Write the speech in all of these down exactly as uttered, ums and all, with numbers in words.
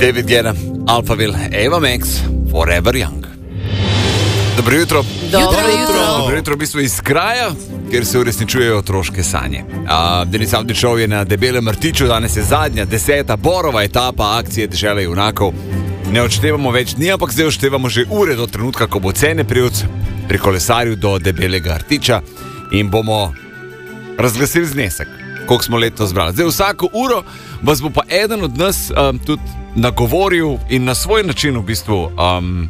David Guetta, Alphaville, Ava Max, Forever Young. Dobro jutro. Dobro jutro. Dobro jutro v bistvu iz kraja, kjer se uresničujejo otroške sanje. Uh, Denis Avdićov je na Debelem rtiču, danes je zadnja, deseta borova etapa akcije Dežele junakov. Ne odštevamo več dni, ampak zdaj odštevamo že ure do trenutka, ko bo Cene Prevc pri kolesarju do Debelega rtiča in bomo razglasili znesek, koliko smo letos zbrali. Zdaj vsako uro vas bo pa eden od nas um, tudi nagovoril in na svoj način v bistvu, um,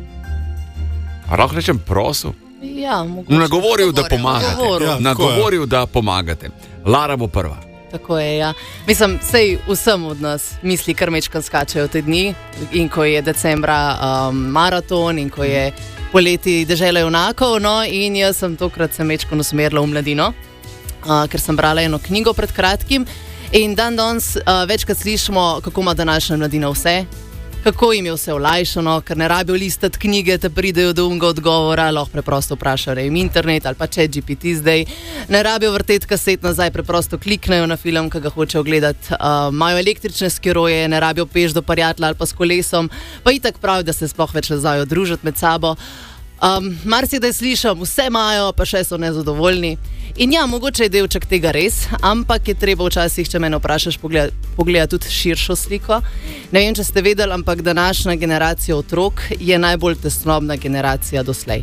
lahko rečem prosil, Ja, mogoče. nagovoril, da pomagate. Nagovoril. Ja, nagovoril, da pomagate. Lara bo prva. Tako je, ja. Mislim, sej vsem od nas misli kar mečkam skačejo te dni in ko je decembra um, maraton in ko je poleti Dežela junakov, no in jaz sem tokrat se mečkam usmerila v mladino, uh, ker sem brala eno knjigo pred kratkim in dan danes uh, večkrat slišimo, kako ima današnja mladina vse, kako jim je vse olajšano, ker ne rabijo listati knjige, da pridejo do umega odgovora, lahko preprosto vprašajo jim internet ali pa chat G P T zdaj, ne rabijo vrteti kaset nazaj, preprosto kliknejo na film, ki ga hočejo gledati, uh, imajo električne skiroje, ne rabijo peš do prijatelja ali pa s kolesom, pa itak pravi, da se sploh več ne znajo družiti med sabo. Um, marsikdaj slišam, vse imajo, pa še so nezadovoljni. In ja, mogoče je delček tega res, ampak je treba včasih, če me vprašaš, pogledati pogleda tudi širšo sliko. Ne vem, če ste vedeli, ampak današnja generacija otrok je najbolj tesnobna generacija doslej.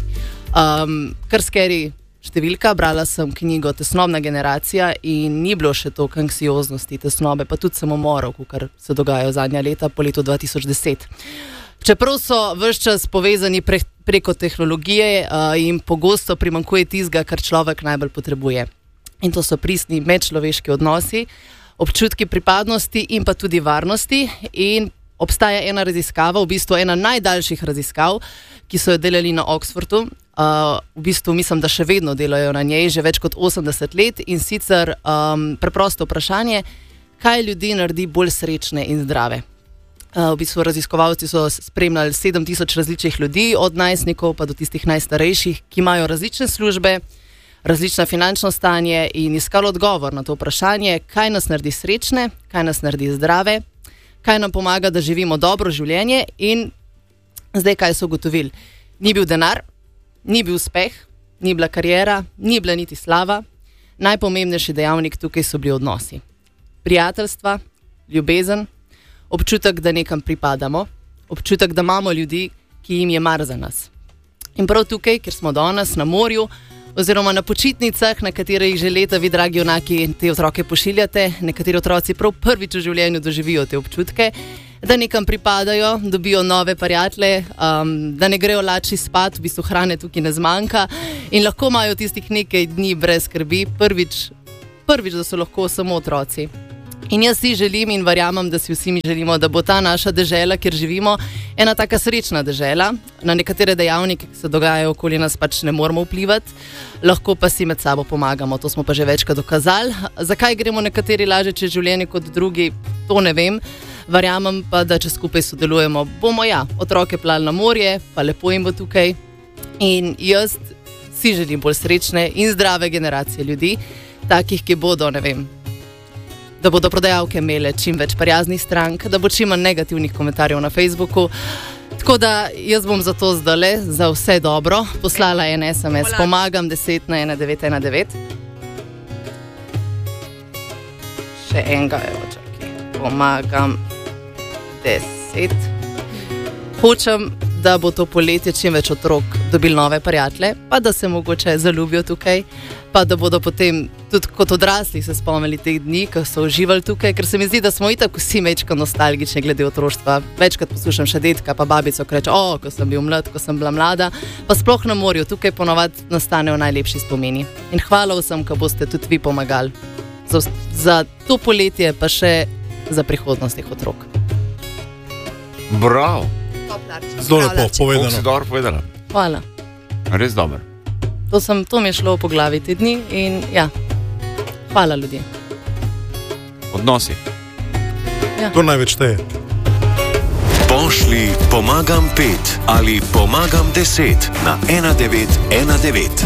Um, kar skeri številka, brala sem knjigo Tesnobna generacija in ni bilo še toliko anksioznosti, tesnobe, pa tudi samomorov, kar se dogajajo zadnja leta po letu dva tisoč deset. Čeprav so ves čas povezani pre, preko tehnologije uh, in pogosto primanjkuje tistega, kar človek najbolj potrebuje. In to so pristni medčloveški odnosi, občutki pripadnosti in pa tudi varnosti. In obstaja ena raziskava, v bistvu ena najdaljših raziskav, ki so jo delali na Oxfordu. Uh, v bistvu mislim, da še vedno delajo na njej, že več kot osemdeset let. In sicer um, preprosto vprašanje, kaj ljudi naredi bolj srečne in zdrave. Uh, v bistvu raziskovalci so spremljali sedem tisoč različnih ljudi, od najstnikov pa do tistih najstarejših, ki imajo različne službe, različno finančno stanje in iskali odgovor na to vprašanje, kaj nas naredi srečne, kaj nas naredi zdrave, kaj nam pomaga, da živimo dobro življenje. In zdaj kaj so ugotovili? Ni bil denar, ni bil uspeh, ni bila kariera, ni bila niti slava. Najpomembnejši dejavnik tukaj so bili odnosi. Prijateljstva, ljubezen, občutek, da nekam pripadamo, občutek, da imamo ljudi, ki jim je mar za nas. In prav tukaj, kjer smo danes na morju oziroma na počitnicah, na katere jih že leta vi, dragi junaki, te otroke pošiljate, nekateri otroci prav prvič v življenju doživijo te občutke, da nekam pripadajo, dobijo nove prijatelje, um, da ne grejo lačni spat, v bistvu hrane tukaj ne zmanjka in lahko imajo tistih nekaj dni brez skrbi, prvič, prvič, da so lahko samo otroci. In jaz si želim in verjamem, da si vsi mi želimo, da bo ta naša dežela, kjer živimo, ena taka srečna dežela. Na nekatere dejavnike, ki se dogajajo okoli nas, pač ne moramo vplivati, lahko pa si med sabo pomagamo, to smo pa že večkrat dokazali. Zakaj gremo nekateri lažje čez življenje kot drugi, to ne vem. Verjamem pa, da če skupaj sodelujemo, bomo ja, otroke plali na morje, pa lepo jim bo tukaj. In jaz si želim bolj srečne in zdrave generacije ljudi, takih, ki bodo, ne vem, da bodo prodajalke imele čim več prijaznih strank, da bo čim manj negativnih komentarjev na Facebooku. Tako da jaz bom zato zdale za vse dobro poslala en es em es, pomagam deset na ena devet ena devet. Še enega, evo, čakaj, pomagam deset. Hočem, da bo to poletje čim več otrok dobili nove prijatelje, pa da se mogoče zaljubijo tukaj, pa da bodo potem tudi kot odrasli se spomnili teh dni, ko so uživali tukaj, ker se mi zdi, da smo itak vsi mečko nostalgični glede otroštva. Večkrat poslušam še dedka pa babico, ki reče, o, ko sem bil mlad, ko sem bila mlada, pa sploh na morju, tukaj ponovadi nastanejo najlepši spomini. In hvala vsem, ko boste tudi vi pomagali za, za to poletje, pa še za prihodnost teh otrok. Bravo. Zelo lepo povedano. Si dobro povedala. Hvala. Res dobro. To, sem, to mi je šlo po glavi te dni in ja, hvala ljudje. Odnosi. Ja. To največ teje. Pošli pomagam pet ali pomagam deset na ena devet ena devet.